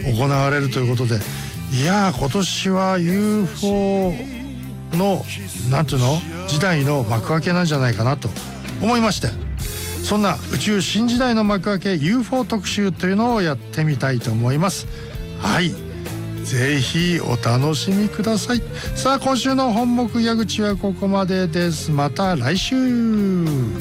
行われるということで、いや今年は UFO のなんていうの時代の幕開けなんじゃないかなと思いまして、そんな宇宙新時代の幕開け UFO 特集というのをやってみたいと思います。はい、ぜひお楽しみください。さあ今週の本目矢口はここまでです。また来週。